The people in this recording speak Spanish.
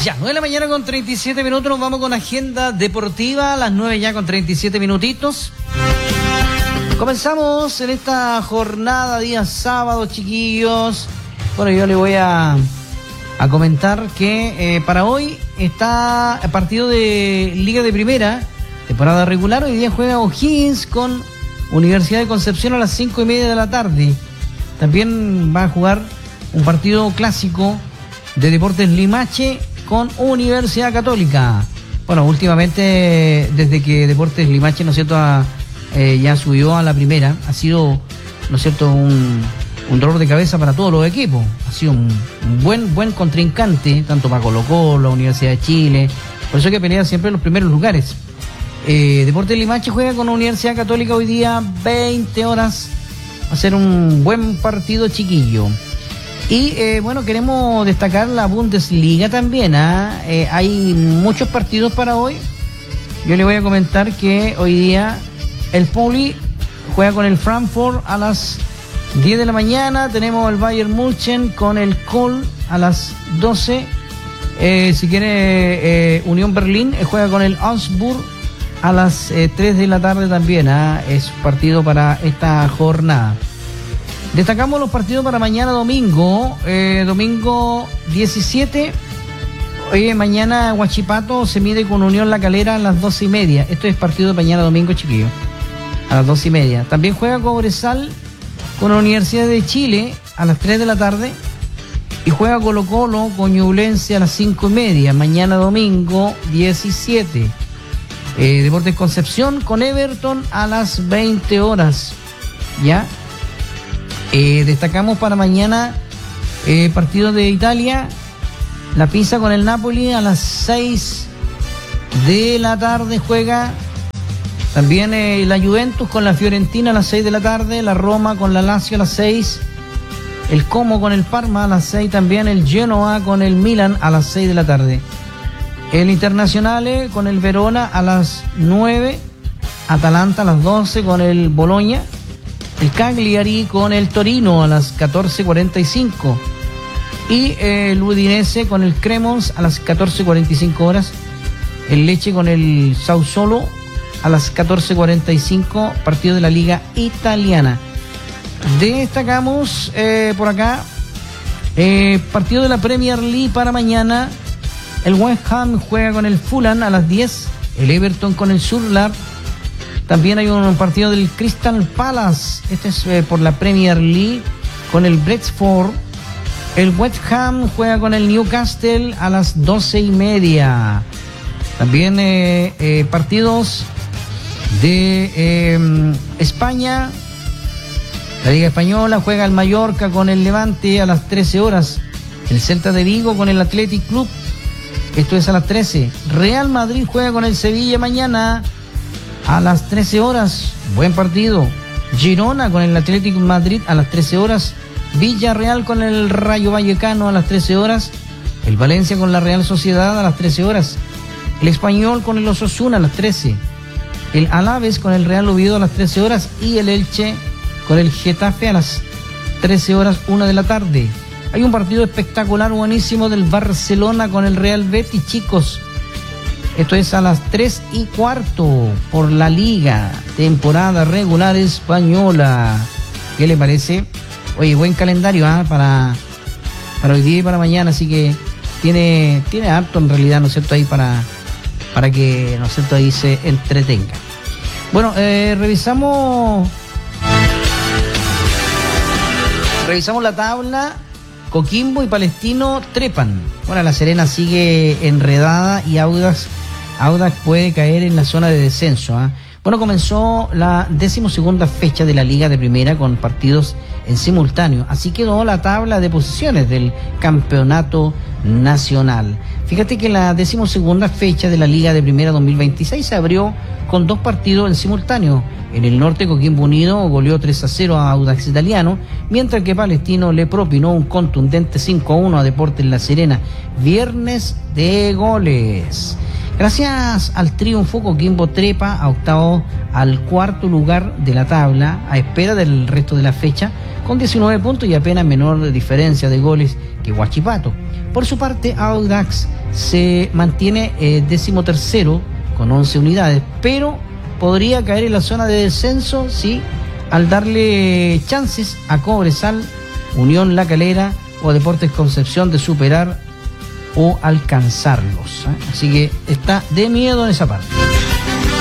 Ya, 9 de la mañana con 37 minutos, nos vamos con agenda deportiva, a las 9 ya con 37 minutitos. Comenzamos en esta jornada, día sábado, chiquillos. Bueno, yo le voy a comentar que para hoy está el partido de Liga de Primera, temporada regular. Hoy día juega O'Higgins con Universidad de Concepción a las 5:30 de la tarde. También va a jugar un partido clásico de Deportes Limache con Universidad Católica. Bueno, últimamente, desde que Deportes Limache, ¿no es cierto?, ya subió a la primera, ha sido, ¿no es cierto?, un dolor de cabeza para todos los equipos. Ha sido un buen contrincante, tanto para Colo-Colo, la Universidad de Chile. Por eso hay que pelear siempre en los primeros lugares. Deportes Limache juega con la Universidad Católica hoy día, 20 horas. Va a ser un buen partido, chiquillo. Y bueno, queremos destacar la Bundesliga también. Hay muchos partidos para hoy. Yo le voy a comentar que hoy día el Pauli juega con el Frankfurt a las 10 de la mañana. Tenemos el Bayern München con el Köln a las 12. Si quiere, Unión Berlín juega con el Augsburg a las 3 de la tarde también. Es partido para esta jornada. Destacamos los partidos para mañana domingo. Domingo 17. Mañana Huachipato se mide con Unión La Calera a las 12:30. Esto es partido de mañana domingo, chiquillos. A las 12:30. También juega Cobresal con la Universidad de Chile a las 3 de la tarde. Y juega Colo-Colo con Ñublense a las 5:30. Mañana domingo 17. Deportes Concepción con Everton a las 20 horas. ¿Ya? Destacamos para mañana partido de Italia, la Pisa con el Napoli a las 6 de la tarde juega. También la Juventus con la Fiorentina a las 6 de la tarde, la Roma con la Lazio a las 6, el Como con el Parma a las 6 también, el Genoa con el Milan a las 6 de la tarde. El Internazionale con el Verona a las 9, Atalanta a las 12 con el Bologna, el Cagliari con el Torino a las 14:45 y el Udinese con el Cremons a las 14:45 horas, el Lecce con el Sassuolo a las 14:45, partido de la Liga Italiana. Destacamos por acá partido de la Premier League para mañana. El West Ham juega con el Fulham a las 10, el Everton con el Sunderland. También hay un partido del Crystal Palace, este es por la Premier League, con el Brentford. El West Ham juega con el Newcastle a las 12:30. También partidos de España. La Liga Española juega el Mallorca con el Levante a las 13 horas. El Celta de Vigo con el Athletic Club, esto es a las 13. Real Madrid juega con el Sevilla mañana a las 13 horas, buen partido. Girona con el Atlético de Madrid a las 13 horas. Villarreal con el Rayo Vallecano a las 13 horas. El Valencia con la Real Sociedad a las 13 horas. El Español con el Osasuna a las 13. El Alaves con el Real Oviedo a las 13 horas. Y el Elche con el Getafe a las 13 horas, 1 de la tarde. Hay un partido espectacular, buenísimo, del Barcelona con el Real Betis, chicos. Esto es a las 3:15 por la Liga, temporada regular española. ¿Qué le parece? Oye, buen calendario para hoy día y para mañana, así que tiene harto en realidad, ¿no es cierto?, ahí para que, ¿no es cierto?, ahí se entretenga. Bueno, revisamos la tabla. Coquimbo y Palestino trepan. Bueno, La Serena sigue enredada y Audax puede caer en la zona de descenso. Bueno, comenzó la 12ª fecha de la Liga de Primera con partidos en simultáneo. Así quedó la tabla de posiciones del campeonato nacional. Fíjate que la 12ª fecha de la Liga de Primera 2026 se abrió con 2 partidos en simultáneo. En el norte, Coquimbo Unido goleó 3-0 a Audax Italiano, mientras que Palestino le propinó un contundente 5-1 a Deportes La Serena. Viernes de goles. Gracias al triunfo, Coquimbo trepa a octavo al 4º lugar de la tabla, a espera del resto de la fecha, con 19 puntos y apenas menor diferencia de goles que Huachipato. Por su parte, Audax se mantiene 13º con 11 unidades, pero podría caer en la zona de descenso, sí, al darle chances a Cobresal, Unión La Calera o Deportes Concepción de superar o alcanzarlos, ¿eh? Así que está de miedo en esa parte.